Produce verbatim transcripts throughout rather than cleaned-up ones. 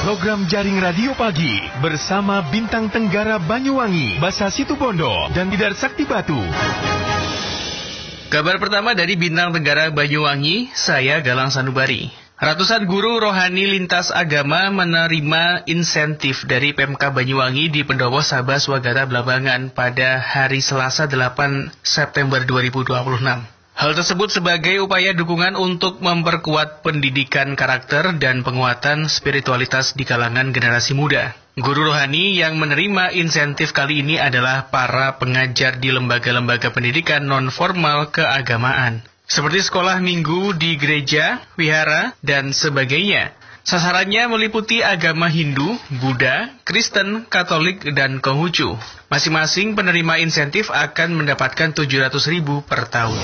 program Jaring Radio Pagi bersama Bintang Tenggara Banyuwangi, Basa Situbondo, dan Tidar Sakti Batu. Kabar pertama dari Bintang Tenggara Banyuwangi, saya Galang Sanubari. Ratusan guru rohani lintas agama menerima insentif dari Pemka Banyuwangi di Pendopo Sabah Swagata Blambangan pada hari Selasa delapan September dua ribu dua puluh enam. Hal tersebut sebagai upaya dukungan untuk memperkuat pendidikan karakter dan penguatan spiritualitas di kalangan generasi muda. Guru rohani yang menerima insentif kali ini adalah para pengajar di lembaga-lembaga pendidikan non-formal keagamaan, seperti sekolah minggu di gereja, wihara, dan sebagainya. Sasarannya meliputi agama Hindu, Buddha, Kristen, Katolik, dan Konghucu. Masing-masing penerima insentif akan mendapatkan tujuh ratus ribu per tahun.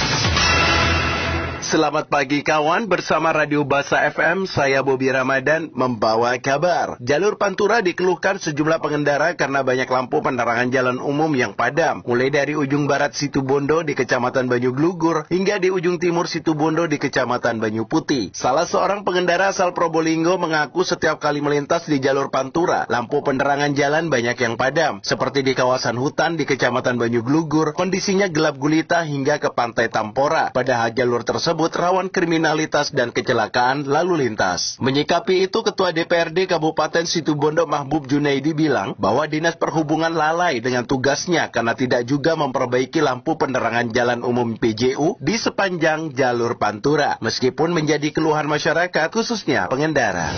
Selamat pagi kawan, bersama Radio Basa F M, saya Bobi Ramadan membawa kabar. Jalur Pantura dikeluhkan sejumlah pengendara karena banyak lampu penerangan jalan umum yang padam. Mulai dari ujung barat Situbondo di Kecamatan Banyuglugur hingga di ujung timur Situbondo di Kecamatan Banyu Putih. Salah seorang pengendara asal Probolinggo mengaku setiap kali melintas di jalur Pantura, lampu penerangan jalan banyak yang padam. Seperti di kawasan hutan di Kecamatan Banyuglugur, kondisinya gelap gulita hingga ke Pantai Tampora. Padahal jalur tersebut rawan kriminalitas dan kecelakaan lalu lintas. Menyikapi itu, Ketua D P R D Kabupaten Situbondo Mahbub Junaidi bilang bahwa Dinas Perhubungan lalai dengan tugasnya karena tidak juga memperbaiki lampu penerangan jalan umum P J U di sepanjang jalur Pantura, meskipun menjadi keluhan masyarakat khususnya pengendara.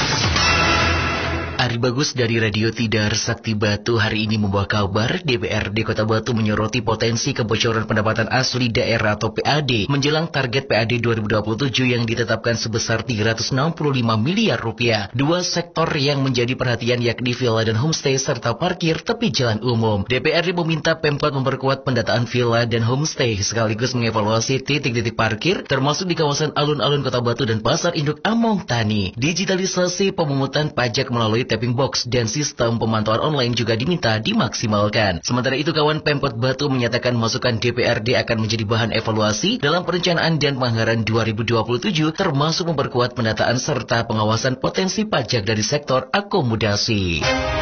Ari Bagus dari Radio Tidar Sakti Batu hari ini membawa kabar D P R D Kota Batu menyoroti potensi kebocoran pendapatan asli daerah atau P A D menjelang target P A D dua ribu dua puluh tujuh yang ditetapkan sebesar tiga ratus enam puluh lima miliar rupiah. Dua sektor yang menjadi perhatian yakni villa dan homestay serta parkir tepi jalan umum. D P R D meminta Pemkot memperkuat pendataan villa dan homestay sekaligus mengevaluasi titik-titik parkir termasuk di kawasan alun-alun Kota Batu dan Pasar Induk Among Tani. Digitalisasi pemungutan pajak melalui tapping box dan sistem pemantauan online juga diminta dimaksimalkan. Sementara itu, kawan, Pemkot Batu menyatakan masukan D P R D akan menjadi bahan evaluasi dalam perencanaan dan penganggaran dua ribu dua puluh tujuh, termasuk memperkuat pendataan serta pengawasan potensi pajak dari sektor akomodasi.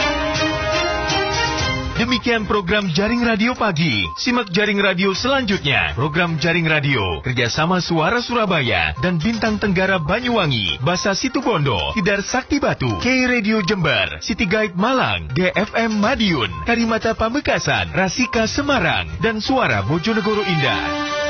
Demikian program Jaring Radio Pagi. Simak Jaring Radio selanjutnya. Program Jaring Radio kerjasama Suara Surabaya dan Bintang Tenggara Banyuwangi, Basa Situbondo, Tidar Sakti Batu, K-Radio Jember, City Guide Malang, G F M Madiun, Karimata Pamekasan, Rasika Semarang, dan Suara Bojonegoro Indah.